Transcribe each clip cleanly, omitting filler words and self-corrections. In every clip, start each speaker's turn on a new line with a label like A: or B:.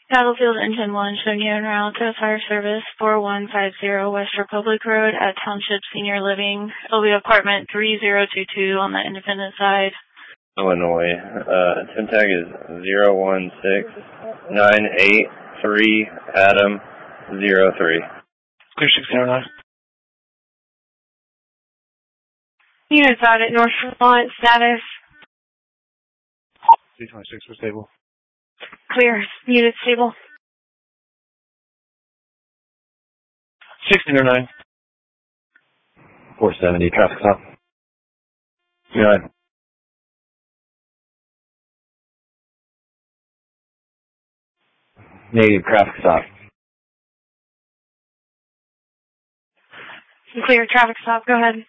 A: Battlefield Engine 1, showing you en route to Fire Service 4150 West Republic Road at Township Senior Living, LB Apartment 3022 on the independent side.
B: Illinois. Tim tag is 016983 Adam 03.
C: Clear 609.
A: Units out at North Vermont, status.
C: 326 for stable.
A: Clear. Unit stable.
C: 1609.
D: 470, traffic stop.
B: Good.
D: Negative, traffic stop.
A: Clear. Traffic stop. Go ahead.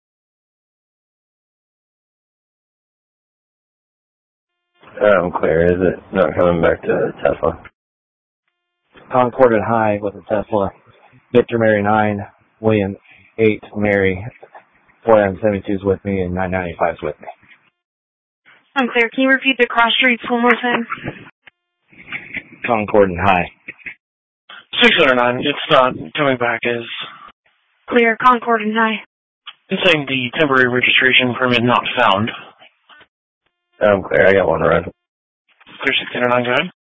B: I'm clear. Is it not coming back to Tesla?
D: Concord at High with a Tesla. Victor Mary 9, William 8, Mary 472 is with me, and 995 is with me.
A: I'm clear. Can you repeat the cross streets one more time?
D: Concord and High.
C: 609. It's not coming back as...
A: Clear. Concord and High.
C: It's saying the temporary registration permit not found.
B: I'm clear. I got one run.
C: Clear 609, go ahead.